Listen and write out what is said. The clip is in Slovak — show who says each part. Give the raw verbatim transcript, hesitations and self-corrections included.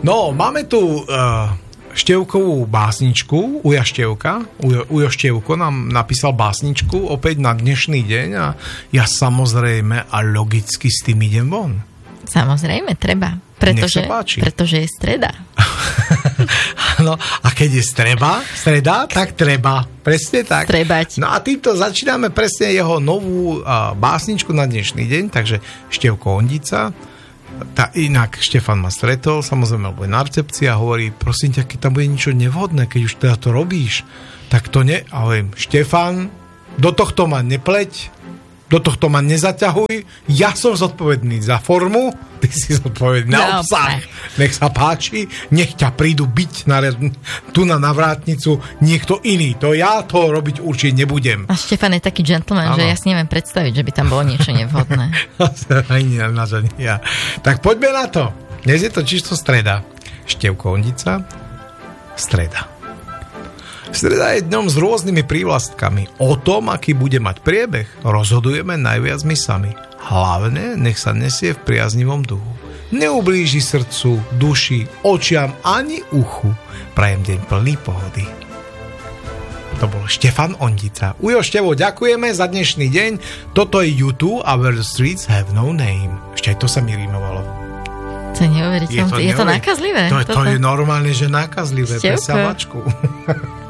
Speaker 1: No, máme tu uh, Števkovú básničku, Uja Števka. Ujo, Ujo Števko nám napísal básničku opäť na dnešný deň a ja samozrejme a logicky s tým idem von.
Speaker 2: Samozrejme, treba. Pretože, pretože je streda.
Speaker 1: No, a keď je streba, streda, tak treba. Presne tak.
Speaker 2: Strebať.
Speaker 1: No a týmto začíname presne jeho novú uh, básničku na dnešný deň, takže Števko Ondica. Tá, inak Štefan ma stretol, samozrejme, alebo na recepcii a hovorí, prosím ťa, keď tam bude niečo nevhodné, keď už teda to robíš, tak to ne... A hovorím, Štefan, do tohto ma nepleť, do tohto ma nezaťahuj, ja som zodpovedný za formu, ty si zodpovedný na obsah. Nech sa páči, nech ťa prídu byť na, tu na navrátnicu niekto iný. To ja to robiť určite nebudem.
Speaker 2: A Štefan je taký gentleman, ano. Že ja si neviem predstaviť, že by tam bolo niečo nevhodné.
Speaker 1: Tak poďme na to. Dnes je to čisto streda. Števko Ondica, streda. Streda je dňom s rôznymi prívlastkami. O tom, aký bude mať priebeh, rozhodujeme najviac my sami. Hlavne nech sa nesie v priaznivom duchu. Neublíži srdcu, duši, očiam ani uchu. Prajem deň plný pohody. To bol Štefan Ondica. Ujo Števo, ďakujeme za dnešný deň. Toto je U dva a Where the Streets Have No Name. Ešte aj to sa mi rímovalo.
Speaker 2: To je neuveriteľné. Je to, je to nákazlivé?
Speaker 1: To, to je normálne, že nákazlivé.
Speaker 2: Števko.
Speaker 1: Pre savačku.